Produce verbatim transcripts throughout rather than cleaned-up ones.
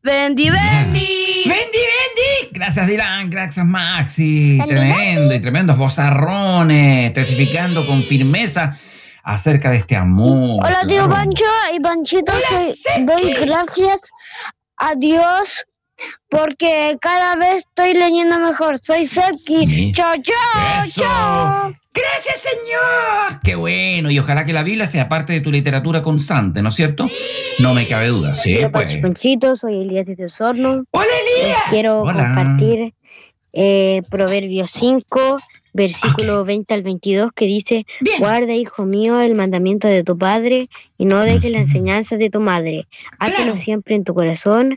Bendy, Bendy. Bendy, Bendy. Gracias, Dylan. Gracias, Maxi. Bendy, Tremendo Bendy. y tremendos vozarrones, testificando con firmeza acerca de este amor. Hola, tío Claro. Pancho y Panchito. Hola, soy- Seki. doy gracias a Dios porque cada vez estoy leyendo mejor. Soy Seki. Sí. Chao, chao, ¡Eso! chao. ¡Gracias, Señor! ¡Qué bueno! Y ojalá que la Biblia sea parte de tu literatura constante, ¿no es cierto? No me cabe duda. Sí, Tío pues. Pancho y Panchito, soy Elías de Osorno. ¡Hola, Les Elías! quiero Hola. compartir eh, Proverbios cinco, versículo veinte al veintidós, que dice: Bien. guarda, hijo mío, el mandamiento de tu padre y no dejes la Ujú. enseñanza de tu madre. Hácelos Claro. siempre en tu corazón,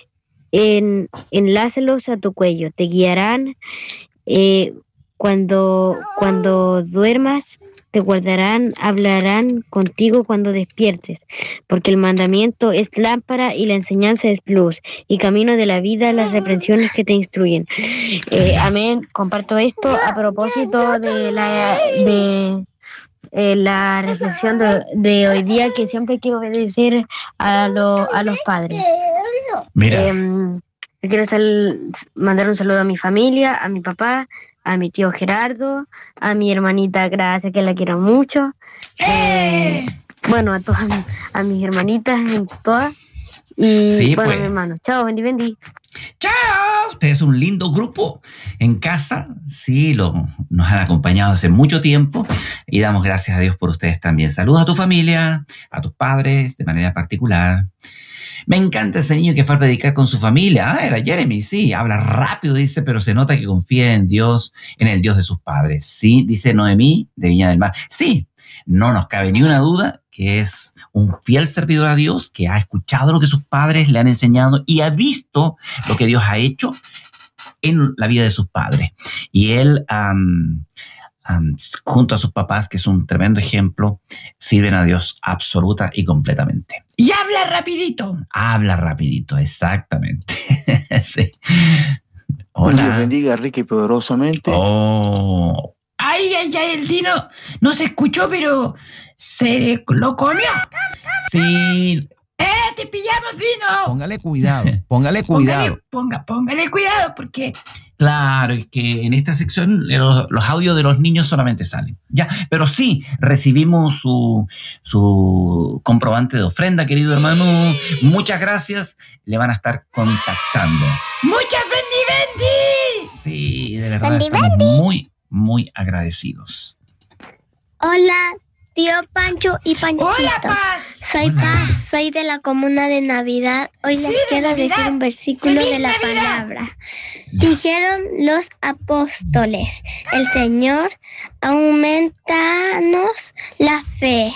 en, enlácelos a tu cuello. Te guiarán eh, cuando, cuando duermas, te guardarán, hablarán contigo cuando despiertes, porque el mandamiento es lámpara y la enseñanza es luz, y camino de la vida las reprensiones que te instruyen. Eh, amén. Comparto esto a propósito de la de eh, la reflexión de, de hoy día, que siempre hay que obedecer a, lo, a los padres. Mira. Eh, quiero sal- mandar un saludo a mi familia, a mi papá, a mi tío Gerardo, a mi hermanita Gracia, que la quiero mucho. Eh, bueno, a todas mi- a mis hermanitas, todas. Y Sí, bueno, pues. a mi hermano. Chao, Bendy, Bendy. ¡Chao! Ustedes es un lindo grupo en casa. Sí, lo, nos han acompañado hace mucho tiempo y damos gracias a Dios por ustedes también. Saludos a tu familia, a tus padres de manera particular. Me encanta ese niño que fue a predicar con su familia. Ah, era Jeremy, sí, habla rápido, dice, pero se nota que confía en Dios, en el Dios de sus padres. Sí, dice Noemí de Viña del Mar. Sí, no nos cabe ni una duda que es un fiel servidor a Dios, que ha escuchado lo que sus padres le han enseñado y ha visto lo que Dios ha hecho en la vida de sus padres. Y él, um, um, junto a sus papás, que es un tremendo ejemplo, sirven a Dios absoluta y completamente. Y habla rapidito. Habla rapidito, exactamente. Sí. Dios Hola. bendiga rica y poderosamente. Oh. Ay, ay, ay, el Dino no se escuchó, pero se lo comió. Sí. ¡Eh, te pillamos, Dino! Póngale cuidado, póngale cuidado. Póngale, ponga, póngale cuidado, porque claro, es que en esta sección los, los audios de los niños solamente salen. Ya, pero sí, recibimos su, su comprobante de ofrenda, querido hermano. Muchas gracias. Le van a estar contactando. ¡Muchas Bendy Bendy! Sí, de verdad, Bendy, estamos muy, muy agradecidos. Hola, tío Pancho y Panchito. ¡Hola, Paz! Soy Hola. Paz, soy de la comuna de Navidad. Hoy Sí, les de quiero Navidad. decir un versículo ¡Feliz de la Navidad! palabra. Dijeron los apóstoles: el Señor, aumentanos la fe.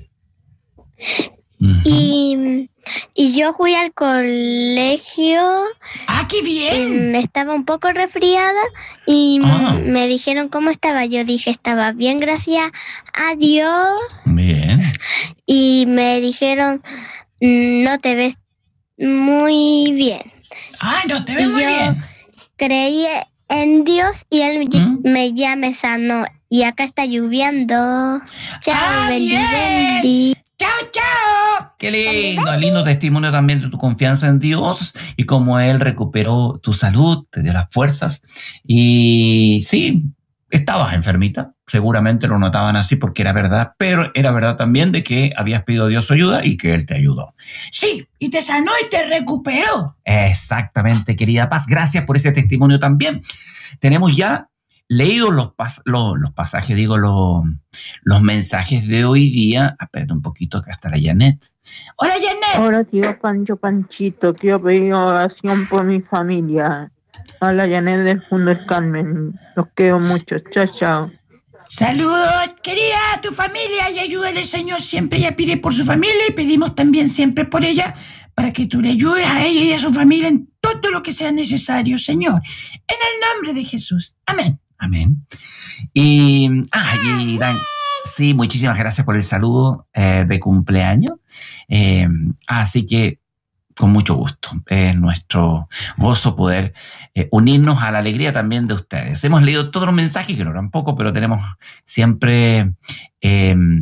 Ujú. Y, y yo fui al colegio, ¡Ah, qué bien! em, estaba un poco resfriada y mm, Ah. me dijeron cómo estaba. Yo dije, estaba bien, gracias a Dios. Bien. Y me dijeron, "Mm, no te ves muy bien". ¡Ay, no te Y ves muy yo bien! creí en Dios y Él ¿Mm? me ya me sanó. Y acá está lloviendo. Chao, ¡Ah, bendy, bien! bendy. ¡Chao, chao! ¡Qué lindo! Lindo testimonio también de tu confianza en Dios y cómo Él recuperó tu salud, te dio las fuerzas. Y sí, estabas enfermita. Seguramente lo notaban así porque era verdad, pero era verdad también de que habías pedido a Dios su ayuda y que Él te ayudó. Sí, y te sanó y te recuperó. Exactamente, querida Paz. Gracias por ese testimonio también. Tenemos ya leídos los, pas- los, los pasajes, digo, los, los mensajes de hoy día. Espérate un poquito, acá está la Janet. ¡Hola, Janet! Hola, tío Pancho Panchito, quiero pedir oración por mi familia. Hola, Janet del Fundo del Carmen, los quiero mucho, chao, chao. Saludos, querida, a tu familia y ayúdale, Señor. Siempre ella pide por su familia y pedimos también siempre por ella para que tú le ayudes a ella y a su familia en todo lo que sea necesario, Señor. En el nombre de Jesús. Amén. Amén. Y, ah, y Dan, sí, muchísimas gracias por el saludo eh, de cumpleaños. Eh, así que con mucho gusto. Es nuestro gozo poder eh, unirnos a la alegría también de ustedes. Hemos leído todos los mensajes, que no eran pocos, pero tenemos siempre eh,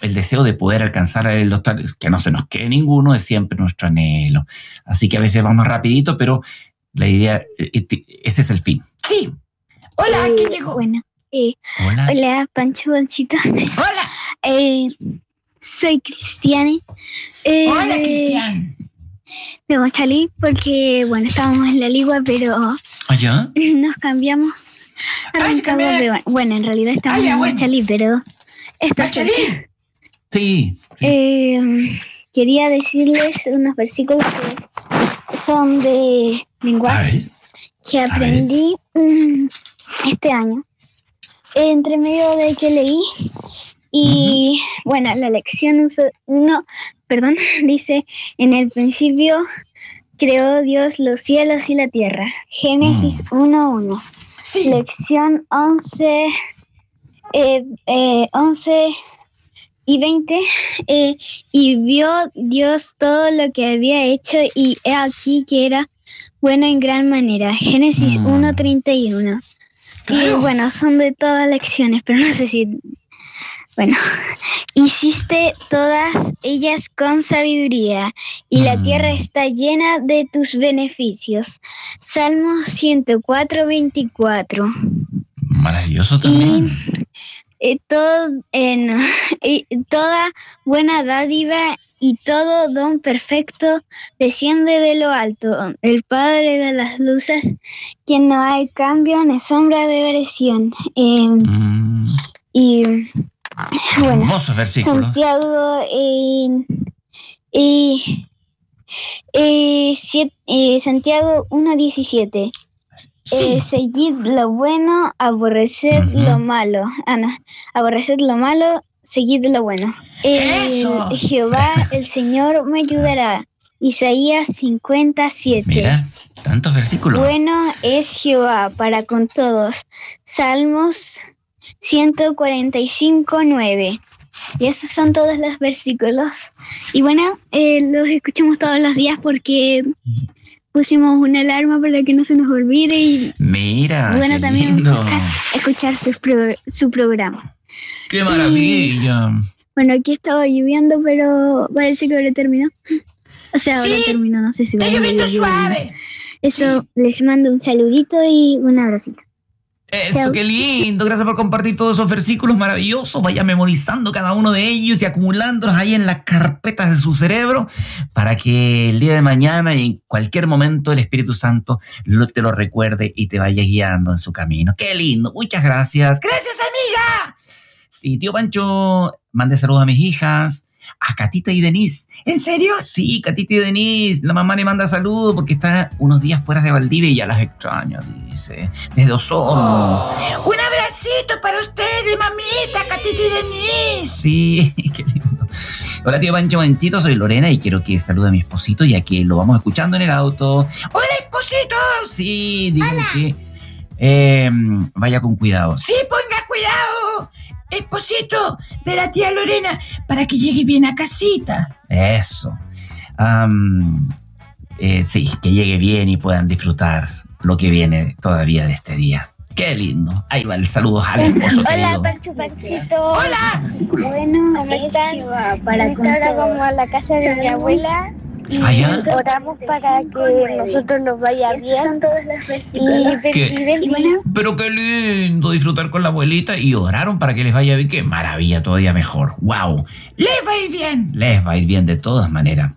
el deseo de poder alcanzar los talentos, que no se nos quede ninguno, es siempre nuestro anhelo. Así que a veces vamos rapidito, pero la idea, ese es el fin. Sí. Hola, eh, ¿quién llegó? Bueno, eh, Hola. Hola, Pancho Panchito. Hola. Eh, soy Cristiane. Eh, Hola, Cristian. De Machalí, porque, bueno, estábamos en la ligua, pero ¿Allá? nos cambiamos. Arrancamos de, bueno, en realidad estamos Ay, en bueno. Machalí, pero esta ¿Machalí? Sí. Eh, quería decirles unos versículos que son de A lenguaje ver. que aprendí um, este año, entre medio de que leí. Y uh-huh. bueno, la lección uno, perdón, dice: en el principio creó Dios los cielos y la tierra. Génesis mm. uno uno. Sí. Lección once, eh, eh, once y veinte. Eh, y vio Dios todo lo que había hecho, y he aquí que era bueno en gran manera. Génesis mm. uno treinta y uno. Claro. Y bueno, son de todas lecciones, pero no sé si... Bueno, hiciste todas ellas con sabiduría, y mm. la tierra está llena de tus beneficios. Salmo ciento cuatro, veinticuatro. Maravilloso también. Y, eh, todo, eh, eh, toda buena dádiva y todo don perfecto desciende de lo alto, el Padre de las luces, quien no hay cambio ni sombra de variación. Eh, mm. Y... Bueno, hermosos versículos. Santiago eh, eh, eh, siete, eh, Santiago uno diecisiete. Sí. Eh, seguid lo bueno, aborreced uh-huh. lo malo. Ah, no. Aborreced lo malo, seguid lo bueno. Eh, Eso. Jehová, el Señor, me ayudará. Isaías cincuenta siete. Mira, tantos versículos. Bueno es Jehová para con todos. Salmos ciento cuarenta y cinco, nueve. Y esos son todos los versículos. Y bueno, eh, los escuchamos todos los días porque pusimos una alarma para que no se nos olvide. Y mira, bueno, qué también lindo. escuchar su, pro, su programa. ¡Qué maravilla! Y, bueno, aquí estaba lloviendo, pero parece que ahora terminó. O sea, ahora sí, terminó, no sé si va a está lloviendo suave. Eso, sí. Les mando un saludito y un abracito. Eso, chao. Qué lindo, gracias por compartir todos esos versículos maravillosos. Vaya memorizando cada uno de ellos y acumulándolos ahí en las carpetas de su cerebro para que el día de mañana y en cualquier momento el Espíritu Santo te lo recuerde y te vaya guiando en su camino. Qué lindo, muchas gracias. Gracias, amiga. Sí, tío Pancho, mande saludos a mis hijas, a Catita y Denise. ¿En serio? Sí, Catita y Denise. La mamá le manda saludos porque está unos días fuera de Valdivia y ya las extraña, dice. Desde Osorno. Oh. Un abracito para ustedes, mamita, Catita y Denise. Sí, qué lindo. Hola, tío Pancho, momentito, soy Lorena y quiero que salude a mi esposito, ya que lo vamos escuchando en el auto. ¡Hola, esposito! Sí, díganle que eh, vaya con cuidado. Sí, ponga cuidado, esposito de la tía Lorena, para que llegue bien a casita. Eso. Um, eh, sí, que llegue bien y puedan disfrutar lo que viene todavía de este día. ¡Qué lindo! Ahí va el saludo al esposo querido. Hola, Pancho Panchito. ¡Hola! Bueno, ¿cómo están? Para ahora vamos a la casa de mi abuela y ¿allá? Oramos para que nosotros nos vaya bien. Y, ¿Qué? y bueno. Pero qué lindo disfrutar con la abuelita y oraron para que les vaya bien. ¡Qué maravilla! Todavía mejor. ¡Wow! ¡Les va a ir bien! Les va a ir bien de todas maneras.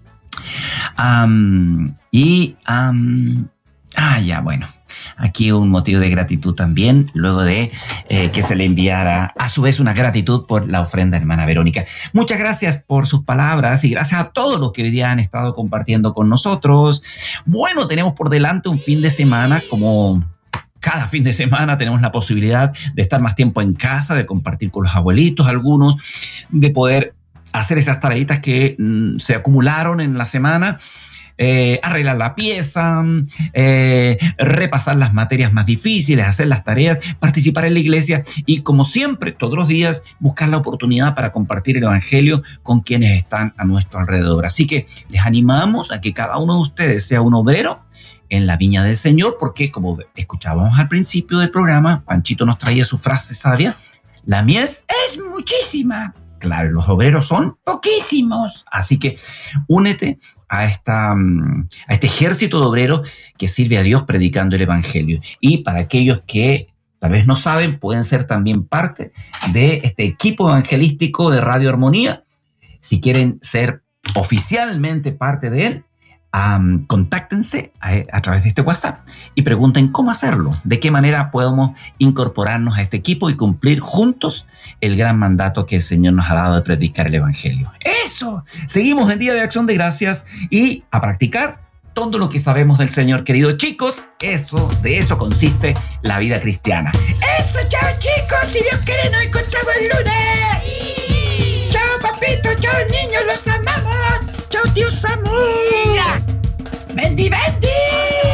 Um, y... Um, ah, ya, bueno. Aquí un motivo de gratitud también, luego de eh, que se le enviara a su vez una gratitud por la ofrenda, hermana Verónica. Muchas gracias por sus palabras y gracias a todos los que hoy día han estado compartiendo con nosotros. Bueno, tenemos por delante un fin de semana, como cada fin de semana tenemos la posibilidad de estar más tiempo en casa, de compartir con los abuelitos algunos, de poder hacer esas tareitas que mm, se acumularon en la semana. Eh, arreglar la pieza, eh, repasar las materias más difíciles, hacer las tareas, participar en la iglesia y, como siempre, todos los días buscar la oportunidad para compartir el evangelio con quienes están a nuestro alrededor. Así que les animamos a que cada uno de ustedes sea un obrero en la viña del Señor, porque, como escuchábamos al principio del programa, Panchito nos traía su frase sabia: la mies es muchísima. Claro, los obreros son poquísimos. Así que únete a, esta, a este ejército de obreros que sirve a Dios predicando el Evangelio. Y para aquellos que tal vez no saben, pueden ser también parte de este equipo evangelístico de Radio Armonía. Si quieren ser oficialmente parte de él, Um, contáctense a, a través de este WhatsApp y pregunten cómo hacerlo, de qué manera podemos incorporarnos a este equipo y cumplir juntos el gran mandato que el Señor nos ha dado de predicar el Evangelio. ¡Eso! Seguimos en Día de Acción de Gracias y a practicar todo lo que sabemos del Señor, queridos chicos. Eso, de eso consiste la vida cristiana. ¡Eso! ¡Chao, chicos! Si Dios quiere, nos encontramos el lunes. Sí. ¡Chao, papito! ¡Chao, niños! ¡Los amamos! ¡Chao, tío Samu! ¡Bendi, bendi!